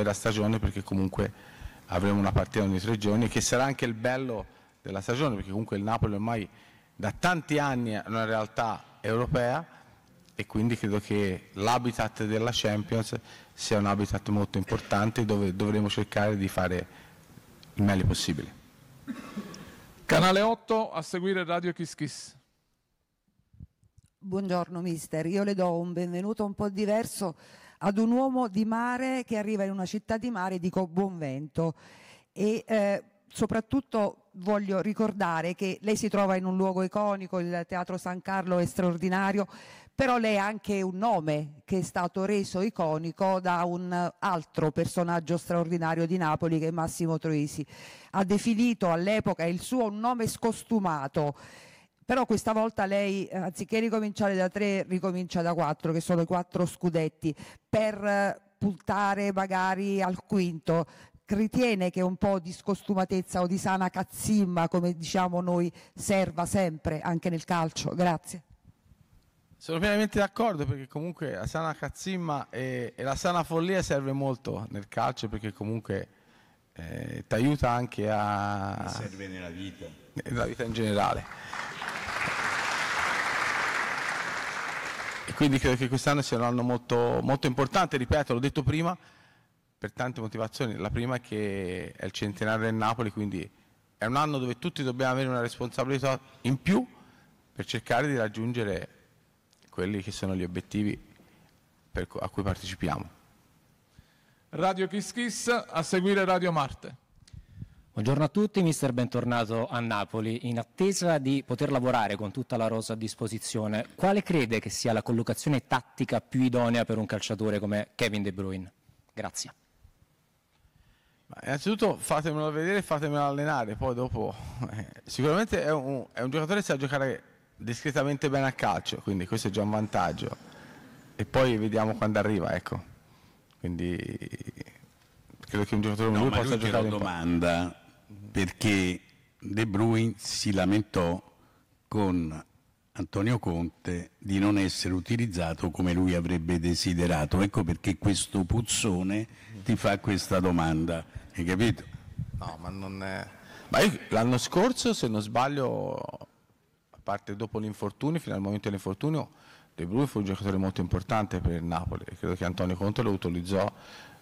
vera stagione, perché comunque avremo una partita ogni 3 giorni, che sarà anche il bello della stagione, perché comunque il Napoli ormai da tanti anni è una realtà europea e quindi credo che l'habitat della Champions sia un habitat molto importante dove dovremo cercare di fare il meglio possibile. Canale 8, a seguire Radio Kiss Kiss. Buongiorno mister, io le do un benvenuto un po' diverso ad un uomo di mare che arriva in una città di mare, dico buon vento, e soprattutto voglio ricordare che lei si trova in un luogo iconico, il Teatro San Carlo è straordinario, però lei ha anche un nome che è stato reso iconico da un altro personaggio straordinario di Napoli, che è Massimo Troisi. Ha definito all'epoca il suo un nome scostumato, però questa volta lei, anziché ricominciare da 3, ricomincia da 4, che sono i 4 scudetti, per puntare magari al quinto. Ritiene che un po' di scostumatezza o di sana cazzimma, come diciamo noi, serva sempre anche nel calcio? Grazie. Sono pienamente d'accordo, perché comunque la sana cazzimma e la sana follia serve molto nel calcio, perché comunque ti aiuta anche a... serve nella vita. Nella vita in generale. E quindi credo che quest'anno sia un anno molto, molto importante, ripeto, l'ho detto prima, per tante motivazioni. La prima è che è il centenario del Napoli, quindi è un anno dove tutti dobbiamo avere una responsabilità in più per cercare di raggiungere quelli che sono gli obiettivi a cui partecipiamo. Radio Kiss Kiss, a seguire Radio Marte. Buongiorno a tutti, mister, bentornato a Napoli. In attesa di poter lavorare con tutta la rosa a disposizione, quale crede che sia la collocazione tattica più idonea per un calciatore come Kevin De Bruyne? Grazie. Innanzitutto fatemelo vedere e fatemelo allenare, poi dopo sicuramente è un giocatore che sa giocare discretamente bene a calcio, quindi questo è già un vantaggio, e poi vediamo quando arriva, ecco. Quindi credo che un giocatore come lui possa giocare. Una domanda, perché De Bruyne si lamentò con Antonio Conte di non essere utilizzato come lui avrebbe desiderato, ecco perché questo puzzone ti fa questa domanda, hai capito? No, ma non è... Ma io l'anno scorso, se non sbaglio, a parte dopo l'infortunio, fino al momento dell'infortunio, De Bruyne fu un giocatore molto importante per il Napoli, credo che Antonio Conte lo utilizzò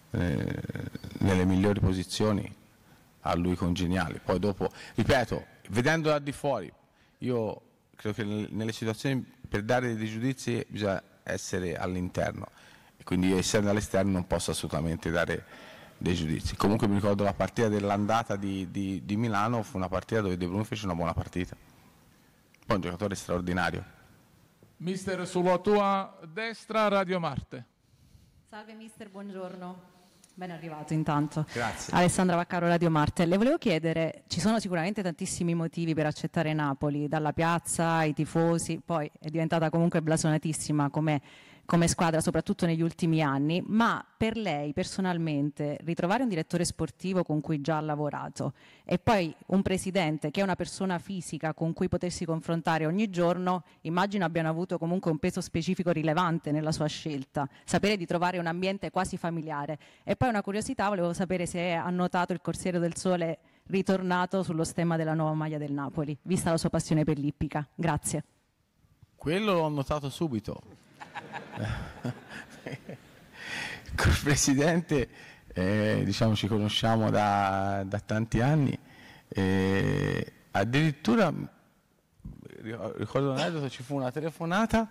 nelle migliori posizioni a lui congeniali. Poi dopo, ripeto, vedendo da di fuori, io credo che nelle situazioni per dare dei giudizi bisogna essere all'interno, e quindi essendo all'esterno non posso assolutamente dare dei giudizi. Comunque mi ricordo la partita dell'andata di Milano, fu una partita dove De Bruyne fece una buona partita, poi un giocatore straordinario. Mister, sulla tua destra Radio Marte. Salve mister, buongiorno. Ben arrivato intanto. Grazie. Alessandra Vaccaro, Radio Marte. Le volevo chiedere, ci sono sicuramente tantissimi motivi per accettare Napoli, dalla piazza ai tifosi, poi è diventata comunque blasonatissima come squadra, soprattutto negli ultimi anni, ma per lei personalmente ritrovare un direttore sportivo con cui già ha lavorato e poi un presidente che è una persona fisica con cui potersi confrontare ogni giorno, immagino abbiano avuto comunque un peso specifico rilevante nella sua scelta, sapere di trovare un ambiente quasi familiare. E poi una curiosità, volevo sapere se ha notato il Corriere del Sole ritornato sullo stemma della nuova maglia del Napoli, vista la sua passione per l'ippica. Grazie. Quello l'ho notato subito. Col presidente diciamo ci conosciamo da tanti anni, addirittura ricordo un aneddoto, ci fu una telefonata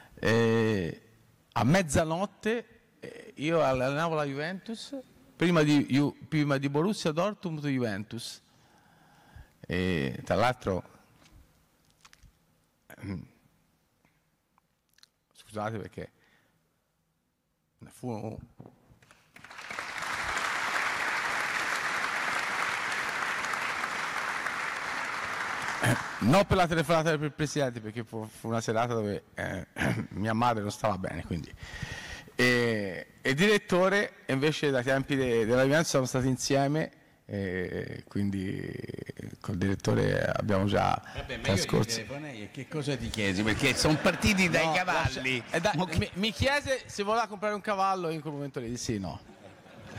a mezzanotte, io allenavo la Juventus prima di Borussia Dortmund Juventus, e tra l'altro scusate perché fu non per la telefonata del presidente, perché fu una serata dove mia madre non stava bene, quindi e il direttore invece dai tempi della Juventus siamo stati insieme, quindi col direttore abbiamo già trascorso. Che cosa ti chiesi? Perché sono partiti dai cavalli. Mi chiese se voleva comprare un cavallo, in quel momento lì sì, no.